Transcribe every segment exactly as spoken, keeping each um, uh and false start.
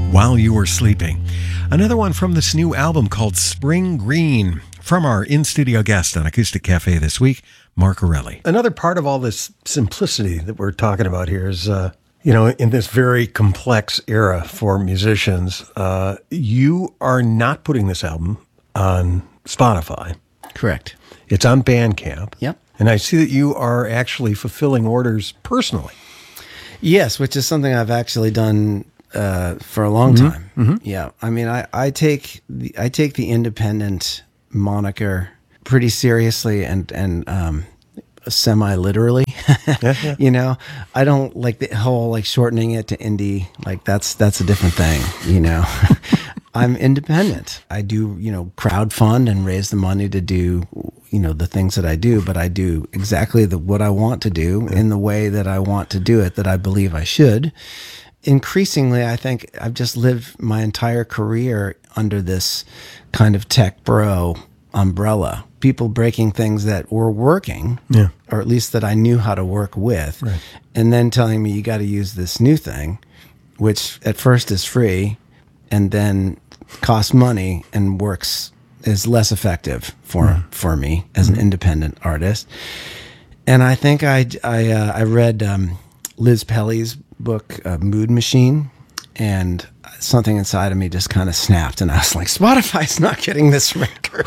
While You Were Sleeping. Another one from this new album called Spring Green, from our in-studio guest on Acoustic Cafe this week, Mark Erelli. Another part of all this simplicity that we're talking about here is, uh, you know, in this very complex era for musicians, uh, you are not putting this album on Spotify. Correct. It's on Bandcamp. Yep. And I see that you are actually fulfilling orders personally. Yes, which is something I've actually done uh, for a long Mm-hmm. time. Mm-hmm. Yeah, I mean, I, I take the I take the independent moniker pretty seriously and and um, semi literally. Yeah, yeah. You know, I don't like the whole like shortening it to indie. Like that's that's a different thing. You know, I'm independent. I do you know crowdfund and raise the money to do you know the things that I do, but I do exactly the what I want to do Yeah. in the way that I want to do it, that I believe I should. Increasingly, I think I've just lived my entire career under this kind of tech bro umbrella. People breaking things that were working, Yeah. or at least that I knew how to work with, Right. and then telling me you got to use this new thing, which at first is free and then costs money and works is less effective for Mm. for me as an independent artist. And I think I I uh, I read um, Liz Pelly's book uh, Mood Machine, and something inside of me just kind of snapped, and I was like, Spotify's not getting this record.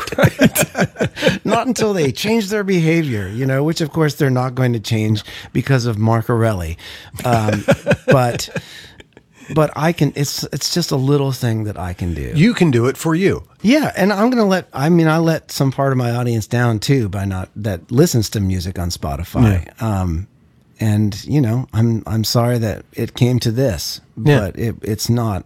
Not until they change their behavior, you know, which of course they're not going to change because of Mark Erelli. Um, but but I can, it's it's just a little thing that I can do. You can do it for you. Yeah, and I'm gonna let. I mean, I let some part of my audience down too by not that listens to music on Spotify. Um, and you know, I'm I'm sorry that it came to this, Yeah. but it, it's not.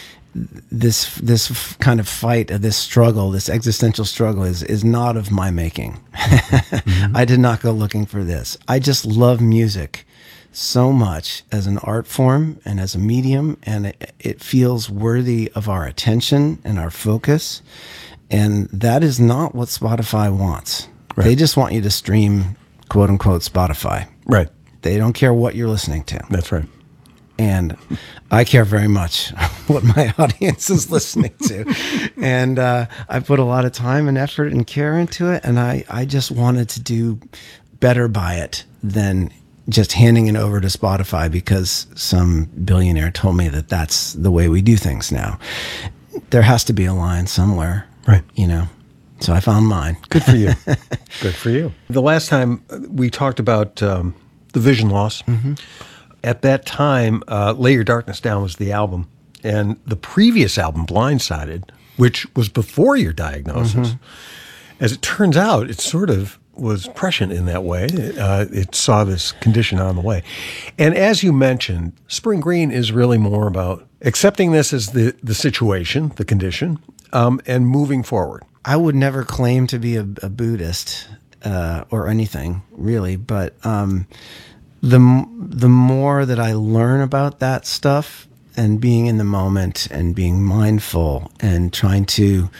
This this f- kind of fight, uh, this struggle, this existential struggle is is not of my making. Mm-hmm. I did not go looking for this. I just love music so much as an art form and as a medium, and it, it feels worthy of our attention and our focus. And that is not what Spotify wants. Right. They just want you to stream, quote unquote, Spotify. Right. They don't care what you're listening to. That's right. And I care very much what my audience is listening to. And uh, I put a lot of time and effort and care into it. And I, I just wanted to do better by it than just handing it over to Spotify because some billionaire told me that that's the way we do things now. There has to be a line somewhere, Right. you know. So I found mine. Good for you. Good for you. The last time we talked about um, the vision loss, Mm-hmm. at that time, uh, Lay Your Darkness Down was the album. And the previous album, Blindsided, which was before your diagnosis, Mm-hmm. as it turns out, it sort of was prescient in that way. Uh, it saw this condition on the way. And as you mentioned, Spring Green is really more about accepting this as the, the situation, the condition, um, and moving forward. I would never claim to be a, a Buddhist uh, or anything, really, but um, the the more that I learn about that stuff and being in the moment and being mindful and trying to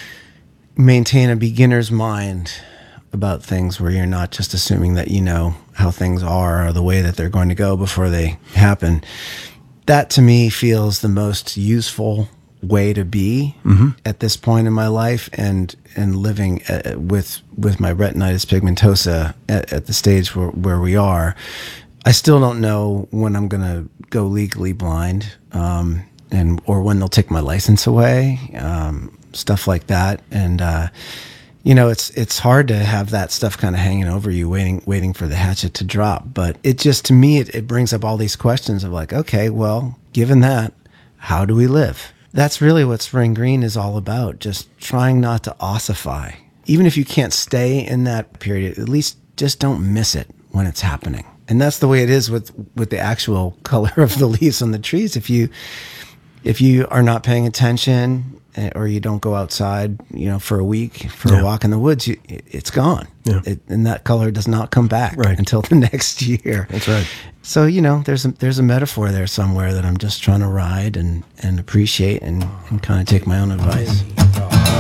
maintain a beginner's mind about things where you're not just assuming that you know how things are or the way that they're going to go before they happen, that to me feels the most useful way to be mm-hmm. at this point in my life, and and living uh, with with my retinitis pigmentosa at, at the stage where, where we are. I still don't know when I'm going to go legally blind, um, and or when they'll take my license away, um, stuff like that. And uh, you know, it's it's hard to have that stuff kind of hanging over you, waiting waiting for the hatchet to drop. But it just, to me, it, it brings up all these questions of like, okay, well, given that, how do we live? That's really what Spring Green is all about, just trying not to ossify. Even if you can't stay in that period, at least just don't miss it when it's happening. And that's the way it is with, with the actual color of the leaves on the trees. If you if you are not paying attention, or you don't go outside, you know, for a week for yeah. a walk in the woods, you, it's gone. Yeah. It, and that color does not come back right. until the next year. That's right. So, you know, there's a, there's a metaphor there somewhere that I'm just trying to ride and, and appreciate and, and kind of take my own advice.